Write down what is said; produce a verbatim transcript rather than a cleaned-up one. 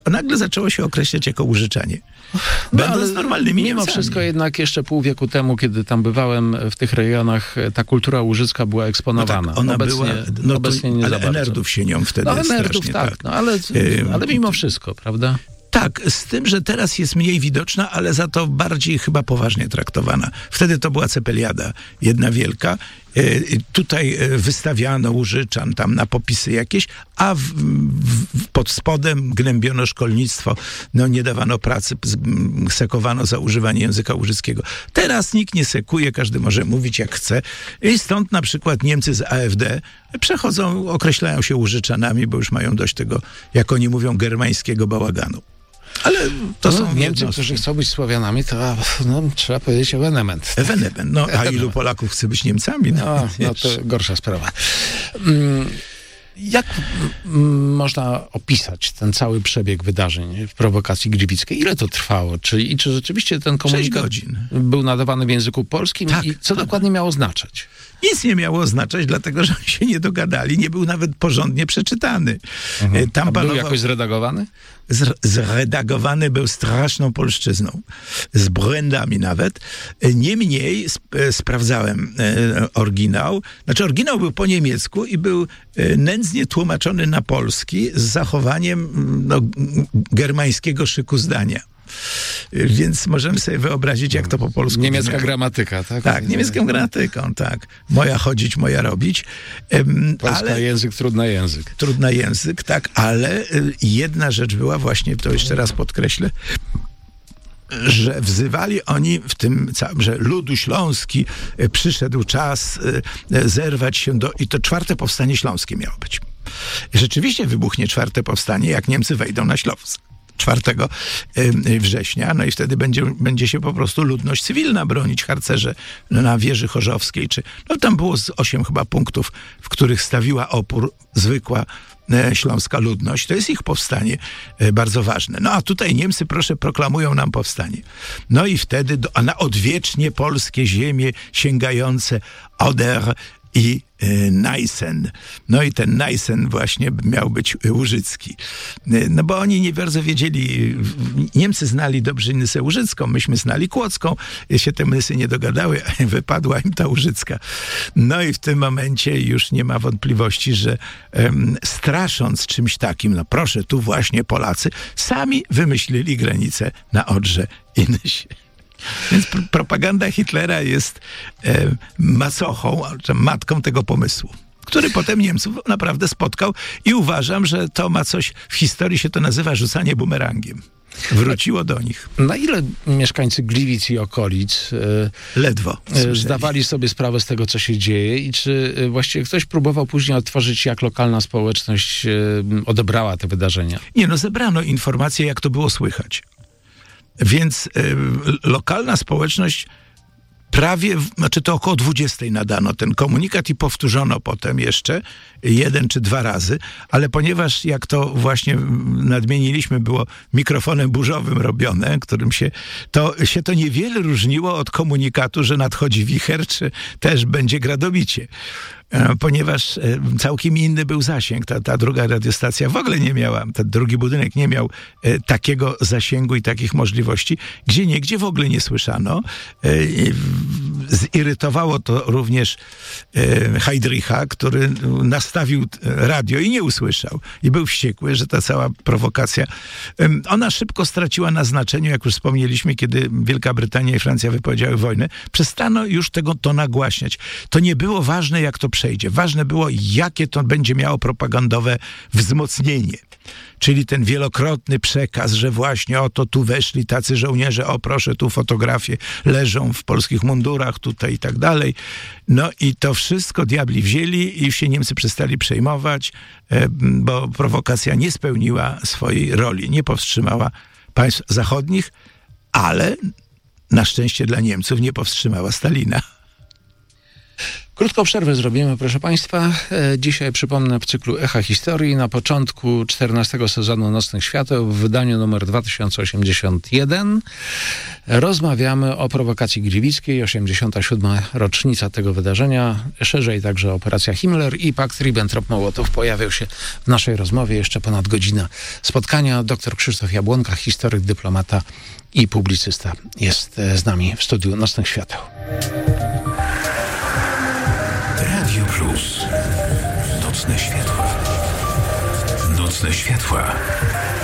nagle zaczęło się określać jako użyczanie. Będąc ale normalnymi mimo Niemcami. wszystko jednak jeszcze pół wieku temu, kiedy tam bywałem w tych rejonach, ta kultura łużycka była eksponowana. No tak, ona obecnie, była, no obecnie to, nie ale za bardzo. Enerdów się nią wtedy No Enerdów strasznie, tak, tak. No, ale, ale mimo wszystko, prawda? Tak, z tym, że teraz jest mniej widoczna, ale za to bardziej chyba poważnie traktowana. Wtedy to była cepeliada, jedna wielka. E, tutaj wystawiano Łużyczan tam na popisy jakieś, a w, w, pod spodem gnębiono szkolnictwo, no nie dawano pracy, sekowano za używanie języka łużyckiego. Teraz nikt nie sekuje, każdy może mówić jak chce i stąd na przykład Niemcy z A F D przechodzą, określają się Łużyczanami, bo już mają dość tego, jak oni mówią, germańskiego bałaganu. Ale to no, są Niemcy, jednostki. którzy chcą być Słowianami, to no, trzeba powiedzieć ewenement. Ewenement. No, a ilu Polaków chce być Niemcami? No, no, no to gorsza sprawa. Mm, jak mm, można opisać ten cały przebieg wydarzeń w prowokacji gliwickiej? Ile to trwało? Czy, I czy rzeczywiście ten komunikat godzin. był nadawany w języku polskim? Tak, I co tak. dokładnie miało oznaczać? Nic nie miało oznaczać, dlatego że oni się nie dogadali. Nie był nawet porządnie przeczytany. Mhm. Tam A był panował... jakoś zredagowany? Zre- zredagowany był straszną polszczyzną, z błędami nawet. Niemniej sp- sprawdzałem e, oryginał. Znaczy oryginał był po niemiecku i był e, nędznie tłumaczony na polski z zachowaniem no, g- germańskiego szyku zdania. Więc możemy sobie wyobrazić, jak to po polsku Niemiecka brzmiało. gramatyka, tak? Tak, niemiecką gramatyką, tak. Moja chodzić, moja robić. Em, Polska ale język, trudny język. trudny język, tak, ale y, jedna rzecz była właśnie, to jeszcze raz podkreślę, że wzywali oni w tym całym, że ludu śląski y, przyszedł czas y, y, zerwać się do... I to czwarte powstanie śląskie miało być. I rzeczywiście wybuchnie czwarte powstanie, jak Niemcy wejdą na Śląsk. czwartego września, no i wtedy będzie, będzie się po prostu ludność cywilna bronić, harcerze na wieży chorzowskiej, czy no tam było z osiem chyba punktów, w których stawiła opór zwykła e, śląska ludność. To jest ich powstanie e, bardzo ważne. No a tutaj Niemcy, proszę, proklamują nam powstanie. No i wtedy, do, a na odwiecznie polskie ziemie sięgające Oder i y, Najsen. No i ten Najsen właśnie miał być łużycki. Y, no bo oni nie bardzo wiedzieli, Niemcy znali dobrze Nysę Łużycką, myśmy znali Kłodzką, y, się te Nysy nie dogadały, a wypadła im ta Łużycka. No i w tym momencie już nie ma wątpliwości, że um, strasząc czymś takim, no proszę, tu właśnie Polacy sami wymyślili granicę na Odrze i Nysie. Więc pr- propaganda Hitlera jest e, macochą, czy matką tego pomysłu, który potem Niemców naprawdę spotkał i uważam, że to ma coś, w historii się to nazywa rzucanie bumerangiem. Wróciło do nich. Na ile mieszkańcy Gliwic i okolic e, Ledwo. e, słyszeli. zdawali sobie sprawę z tego, co się dzieje i czy e, właściwie ktoś próbował później odtworzyć, jak lokalna społeczność e, odebrała te wydarzenia? Nie, no zebrano informacje, jak to było słychać. Więc y, lokalna społeczność prawie, znaczy to około dwudziestej nadano ten komunikat i powtórzono potem jeszcze jeden czy dwa razy, ale ponieważ jak to właśnie nadmieniliśmy, było mikrofonem burzowym robione, którym się to, się to niewiele różniło od komunikatu, że nadchodzi wicher, czy też będzie gradobicie. Ponieważ całkiem inny był zasięg. Ta, ta druga radiostacja w ogóle nie miała, ten drugi budynek nie miał e, takiego zasięgu i takich możliwości, gdzie niegdzie w ogóle nie słyszano. E, zirytowało to również e, Heydricha, który nastawił radio i nie usłyszał. I był wściekły, że ta cała prowokacja, e, ona szybko straciła na znaczeniu, jak już wspomnieliśmy, kiedy Wielka Brytania i Francja wypowiedziały wojnę. Przestano już tego to nagłaśniać. To nie było ważne, jak to przejdzie. Ważne było, jakie to będzie miało propagandowe wzmocnienie. Czyli ten wielokrotny przekaz, że właśnie oto tu weszli tacy żołnierze, o proszę, tu fotografie leżą w polskich mundurach, tutaj i tak dalej. No i to wszystko diabli wzięli i już się Niemcy przestali przejmować, bo prowokacja nie spełniła swojej roli, nie powstrzymała państw zachodnich, ale na szczęście dla Niemców nie powstrzymała Stalina. Krótką przerwę zrobimy, proszę Państwa. E, dzisiaj przypomnę w cyklu Echa Historii na początku czternastego sezonu Nocnych Świateł w wydaniu numer dwa tysiące osiemdziesiąt jeden rozmawiamy o prowokacji gliwickiej, osiemdziesiąta siódma rocznica tego wydarzenia, szerzej także operacja Himmler i pakt Ribbentrop-Mołotow pojawiał się w naszej rozmowie, jeszcze ponad godzina spotkania. Doktor Krzysztof Jabłonka, historyk, dyplomata i publicysta jest z nami w studiu Nocnych Świateł. Radio Plus. Nocne światła. Nocne światła.